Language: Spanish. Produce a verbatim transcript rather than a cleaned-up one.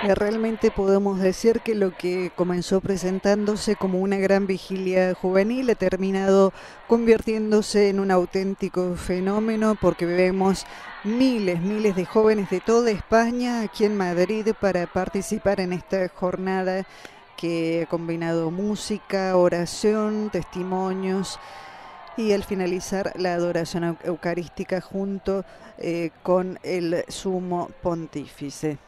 Eh, Realmente podemos decir que lo que comenzó presentándose como una gran vigilia juvenil ha terminado convirtiéndose en un auténtico fenómeno, porque vemos miles, miles de jóvenes de toda España aquí en Madrid para participar en esta jornada que ha combinado música, oración, testimonios y al finalizar la adoración eucarística junto eh, con el sumo pontífice.